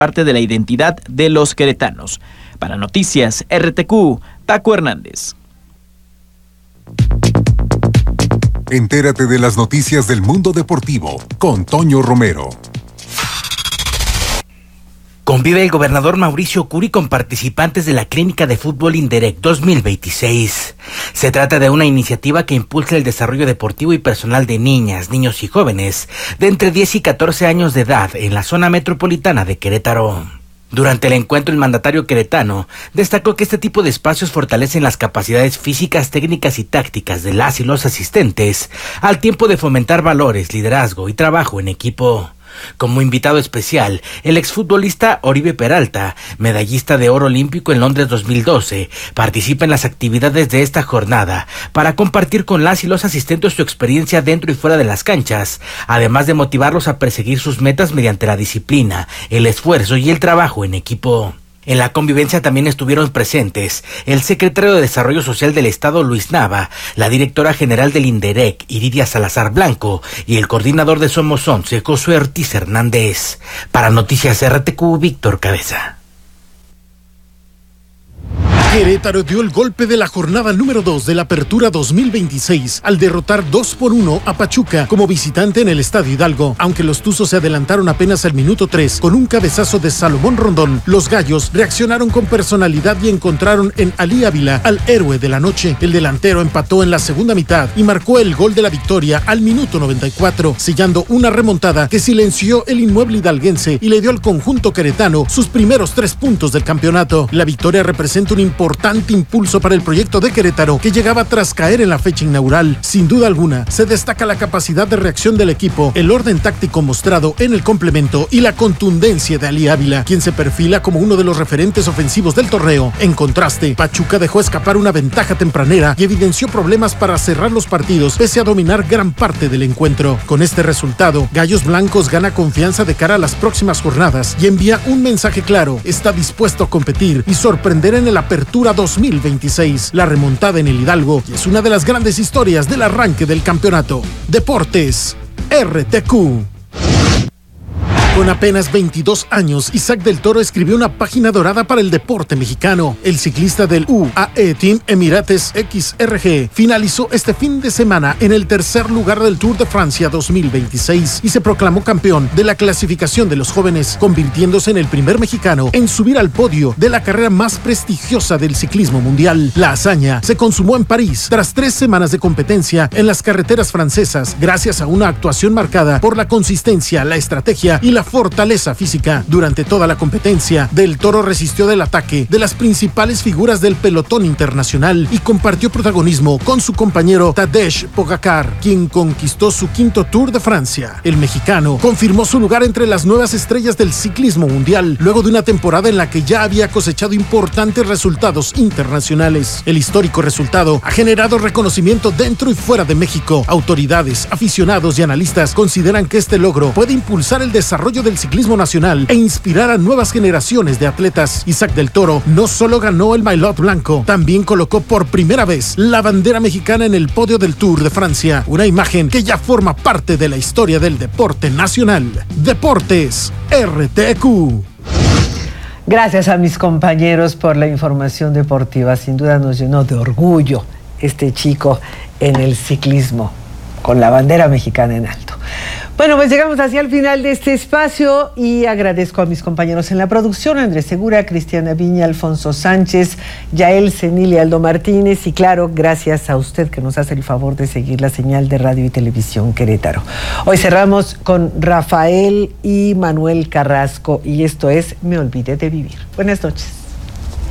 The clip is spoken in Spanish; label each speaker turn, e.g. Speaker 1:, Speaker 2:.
Speaker 1: parte de la identidad de los queretanos. Para Noticias RTQ, Paco Hernández.
Speaker 2: Entérate de las noticias del mundo deportivo con Toño Romero.
Speaker 3: Convive el gobernador Mauricio Curi con participantes de la Clínica de Fútbol Inderec 2026. Se trata de una iniciativa que impulsa el desarrollo deportivo y personal de niñas, niños y jóvenes de entre 10 y 14 años de edad en la zona metropolitana de Querétaro. Durante el encuentro, el mandatario queretano destacó que este tipo de espacios fortalecen las capacidades físicas, técnicas y tácticas de las y los asistentes, al tiempo de fomentar valores, liderazgo y trabajo en equipo. Como invitado especial, el exfutbolista Oribe Peralta, medallista de oro olímpico en Londres 2012, participa en las actividades de esta jornada para compartir con las y los asistentes su experiencia dentro y fuera de las canchas, además de motivarlos a perseguir sus metas mediante la disciplina, el esfuerzo y el trabajo en equipo. En la convivencia también estuvieron presentes el secretario de Desarrollo Social del Estado, Luis Nava, la directora general del Inderec, Iridia Salazar Blanco, y el coordinador de Somos 11, Josué Ortiz Hernández. Para Noticias RTQ, Víctor Cabeza.
Speaker 4: Querétaro dio el golpe de la jornada número 2 de la Apertura 2026 al derrotar 2-1 a Pachuca como visitante en el Estadio Hidalgo. Aunque los Tuzos se adelantaron apenas al minuto 3 con un cabezazo de Salomón Rondón, los Gallos reaccionaron con personalidad y encontraron en Ali Ávila al héroe de la noche. El delantero empató en la segunda mitad y marcó el gol de la victoria al minuto 94, sellando una remontada que silenció el inmueble hidalguense y le dio al conjunto queretano sus primeros 3 puntos del campeonato. La victoria representa un importante impulso para el proyecto de Querétaro, que llegaba tras caer en la fecha inaugural. Sin duda alguna, se destaca la capacidad de reacción del equipo, el orden táctico mostrado en el complemento y la contundencia de Ali Ávila, quien se perfila como uno de los referentes ofensivos del torneo. En contraste, Pachuca dejó escapar una ventaja tempranera y evidenció problemas para cerrar los partidos, pese a dominar gran parte del encuentro. Con este resultado, Gallos Blancos gana confianza de cara a las próximas jornadas y envía un mensaje claro: está dispuesto a competir y sorprender en el Apertura 2026. La remontada en el Hidalgo es una de las grandes historias del arranque del campeonato. Deportes RTQ. Con apenas 22 años, Isaac del Toro escribió una página dorada para el deporte mexicano. El ciclista del UAE Team Emirates XRG finalizó este fin de semana en el tercer lugar del Tour de Francia 2026 y se proclamó campeón de la clasificación de los jóvenes, convirtiéndose en el primer mexicano en subir al podio de la carrera más prestigiosa del ciclismo mundial. La hazaña se consumó en París tras 3 semanas de competencia en las carreteras francesas, gracias a una actuación marcada por la consistencia, la estrategia y la fortaleza física. Durante toda la competencia, Del Toro resistió del ataque de las principales figuras del pelotón internacional y compartió protagonismo con su compañero Tadej Pogacar, quien conquistó su 5º Tour de Francia. El mexicano confirmó su lugar entre las nuevas estrellas del ciclismo mundial, luego de una temporada en la que ya había cosechado importantes resultados internacionales. El histórico resultado ha generado reconocimiento dentro y fuera de México. Autoridades, aficionados y analistas consideran que este logro puede impulsar el desarrollo del ciclismo nacional e inspirar a nuevas generaciones de atletas. Isaac del Toro no solo ganó el maillot blanco, también colocó por primera vez la bandera mexicana en el podio del Tour de Francia, una imagen que ya forma parte de la historia del deporte nacional. Deportes RTQ.
Speaker 5: Gracias a mis compañeros por la información deportiva. Sin duda nos llenó de orgullo este chico en el ciclismo, con la bandera mexicana en alto. Bueno, pues llegamos hacia el final de este espacio y agradezco a mis compañeros en la producción: Andrés Segura, Cristiana Viña, Alfonso Sánchez, Yael Senil y Aldo Martínez, y claro, gracias a usted que nos hace el favor de seguir la señal de Radio y Televisión Querétaro. Hoy cerramos con Rafael y Manuel Carrasco y esto es Me Olvidé de Vivir. Buenas noches.